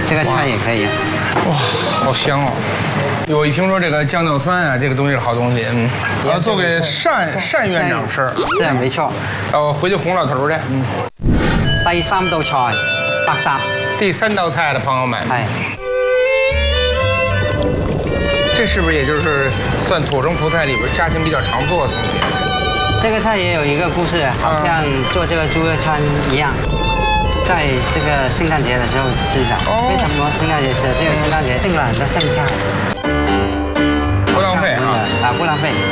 这个菜也可以啊。 哇，好香哦！我一听说这个酱豆酸啊，这个东西是好东西，我要做给单院長吃。 是啊，没错。 我回去哄老頭去。 第3道菜，白烚。 第3道菜的朋友们， 係。 这是不是也就是算土生葡菜里边家庭比较常做的东西？ 这个菜也有一个故事，好像做这个猪肉串一样，在这个圣诞节的时候吃的。为什么圣诞节吃？因为圣诞节剩了很多剩菜， 不浪费啊！ 不浪费。